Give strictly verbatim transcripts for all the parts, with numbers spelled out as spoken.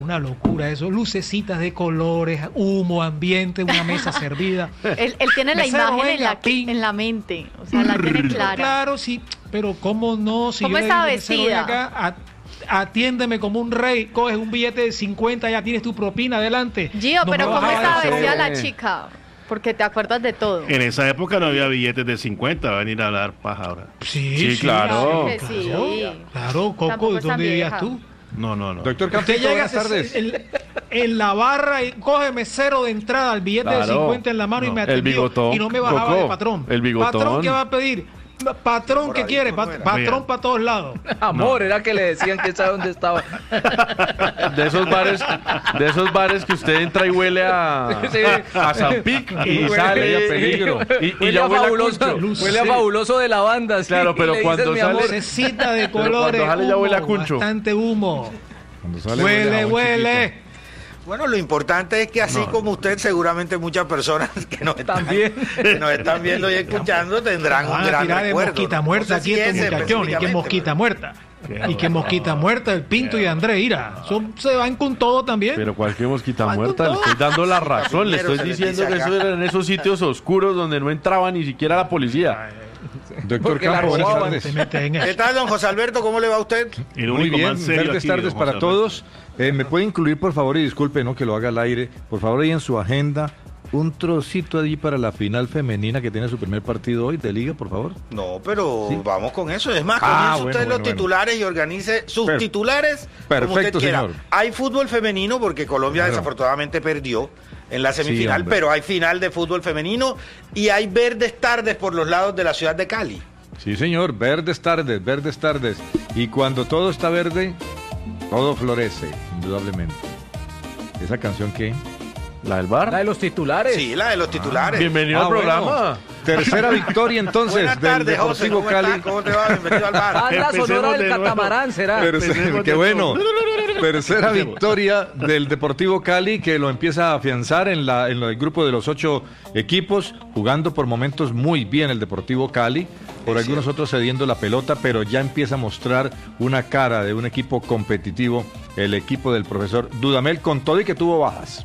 Una locura eso, lucecitas de colores, humo, ambiente, una mesa servida. Él, él tiene la Mesero, imagen en venga, la, pin. en la mente, o sea, la tiene clara. Claro, sí, pero ¿cómo no? Si ¿Cómo yo le está digo, mesero, ven vestida? acá, a- atiéndeme como un rey, coges un billete de cincuenta, ya tienes tu propina, adelante. Gio, No pero me ¿cómo vas a estaba hacer- vestida la chica? Porque te acuerdas de todo. En esa época no había billetes de cincuenta, va a venir a hablar paja ahora. Sí, Sí, sí, claro. Claro que sí. Claro, Coco, Tampoco es tan ¿dónde vivías vieja. tú? No, no, no. Doctor Usted Campito, llega buenas tardes. en, en la barra y coge mesero de entrada, el billete de Claro. cincuenta en la mano No. y me El atendió. bigotón, Y no me bajaba Coco, de patrón. el bigotón. ¿Patrón qué va a pedir? Patrón, ¿qué quiere? Pat- Mira. patrón para todos lados. Amor, era que le decían que sabe dónde estaba. De esos bares, de esos bares que usted entra y huele a, Sí. a Zampic y Huele- sale a peligro. Y, y Huele ya a huele a fabuloso, Cuncho. huele a Sí. fabuloso de la banda. sí, Claro, pero y le cuando dices, mi sale- amor, Lucecita de Pero cuando colores, sale ya huele a humo, cuncho. bastante humo. Cuando sale Huele, a jabón huele. chiquito. Bueno, lo importante es que así No. como usted, seguramente muchas personas que nos están, También. que nos están viendo y escuchando tendrán Van un a gran tirar de recuerdo. mosquita ¿no? muerta No sé aquí si estos ese muchachón. ¿Y qué específicamente, mosquita muerta? ¿Y qué mosquita muerta? El Pinto y Andrés, ira. Son, se van con todo también. Pero cualquier mosquita Van con muerta, le todo. estoy dando la razón, le Primero estoy se les diciendo dice que acá. eso era en esos sitios oscuros donde no entraba ni siquiera la policía. Doctor Porque la Campos, buenas robaban. tardes. Se mete en ¿Qué eso. tal, don José Alberto? ¿Cómo le va a usted? El Muy único bien, más serio verdes aquí, tardes don para José Alberto. todos. Eh, ¿Me puede incluir, por favor, y disculpe, no que lo haga al aire, por favor, ahí en su agenda, un trocito allí para la final femenina que tiene su primer partido hoy de liga, por favor? No, pero Sí. vamos con eso. Es más, Ah, comience bueno, usted bueno, los bueno. titulares y organice sus Per- titulares como Perfecto, usted quiera. señor. Hay fútbol femenino porque Colombia Claro. desafortunadamente perdió en la Sí, semifinal, hombre. pero hay final de fútbol femenino y hay verdes tardes por los lados de la ciudad de Cali. Sí, señor, verdes tardes, verdes tardes. Y cuando todo está verde, todo florece, indudablemente. ¿Esa canción qué? ¿La del bar? La de los titulares. Sí, la de los titulares. Bienvenido Ah, al programa. Tercera victoria entonces Buenas del tardes, José. Deportivo ¿Cómo Cali. estás? ¿Cómo te va? Bienvenido al bar. Banda Empecemos sonora de del nuevo. catamarán será. Tercera- Empecemos qué de bueno. nuevo. Tercera victoria del Deportivo Cali que lo empieza a afianzar en, la, en el grupo de los ocho equipos, jugando por momentos muy bien el Deportivo Cali, por Es algunos otros cediendo la pelota, pero ya empieza a mostrar una cara de un equipo competitivo, el equipo del profesor Dudamel, con todo y que tuvo bajas.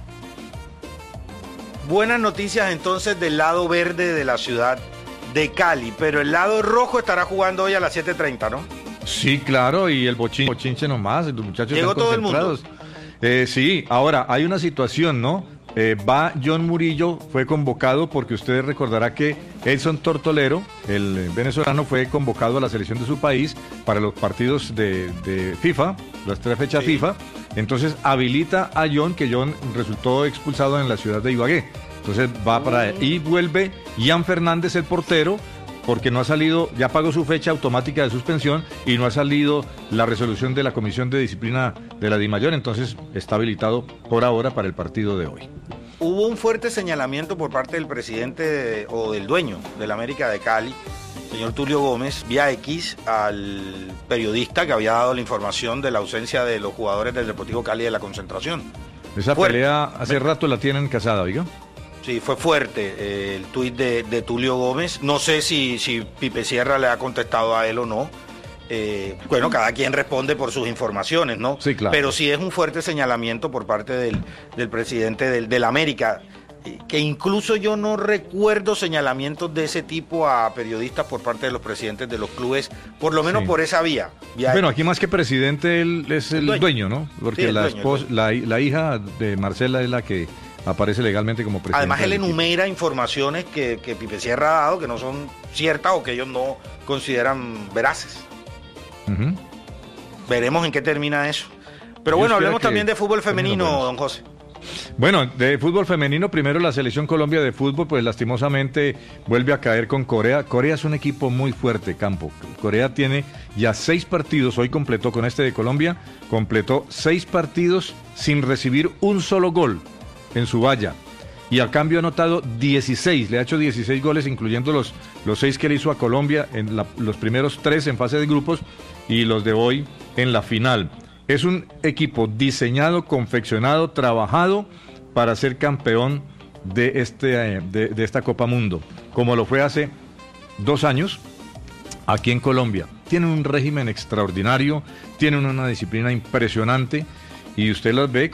Buenas noticias entonces del lado verde de la ciudad de Cali, pero el lado rojo estará jugando hoy a las siete treinta, ¿no? Sí, claro, y el bochin- bochinche nomás, los muchachos Llegó están todo el mundo. concentrados. Eh, sí, ahora hay una situación, ¿no? Eh, va John Murillo, fue convocado porque ustedes recordará que Edson Tortolero, el eh, venezolano, fue convocado a la selección de su país para los partidos de, de FIFA, las tres fechas Sí. FIFA. Entonces habilita a John, que John resultó expulsado en la ciudad de Ibagué. Entonces va para y vuelve Ian Fernández, el portero, porque no ha salido, ya pagó su fecha automática de suspensión y no ha salido la resolución de la Comisión de Disciplina de la DIMAYOR, entonces está habilitado por ahora para el partido de hoy. Hubo un fuerte señalamiento por parte del presidente de- o del dueño del América de Cali, señor Tulio Gómez, vía X, al periodista que había dado la información de la ausencia de los jugadores del Deportivo Cali de la concentración. Esa Fuerte. pelea hace rato la tienen casada, oiga. Sí, fue fuerte eh, el tuit de, de Tulio Gómez. No sé si, si Pipe Sierra le ha contestado a él o no. Eh, bueno, cada quien responde por sus informaciones, ¿no? Sí, claro. Pero sí es un fuerte señalamiento por parte del, del presidente del, del América, eh, que incluso yo no recuerdo señalamientos de ese tipo a periodistas por parte de los presidentes de los clubes, por lo menos Sí. por esa vía. vía Bueno, aquí más que presidente, él es el dueño. dueño, ¿no? Porque Sí, el la, dueño, el esposa, dueño. la, hi- la hija de Marcela es la que aparece legalmente como presidente. Además, él del equipo. enumera informaciones que, que Pipe Sierra ha dado que no son ciertas o que ellos no consideran veraces. Ujú. Veremos en qué termina eso. Pero Dios bueno, quiera hablemos que también de fútbol termine femenino, buenos. don José. Bueno, de fútbol femenino, primero la selección Colombia de fútbol, pues lastimosamente vuelve a caer con Corea. Corea es un equipo muy fuerte, Campo. Corea tiene ya seis partidos, hoy completó con este de Colombia, completó seis partidos sin recibir un solo gol en su valla. Y a cambio ha anotado dieciséis, le ha hecho dieciséis goles, incluyendo los, los seis que le hizo a Colombia, en la- los primeros tres en fase de grupos y los de hoy en la final. Es un equipo diseñado, confeccionado, trabajado para ser campeón de, este, eh, de, de esta Copa Mundo, como lo fue hace dos años aquí en Colombia. Tienen un régimen extraordinario, tienen una disciplina impresionante y usted los ve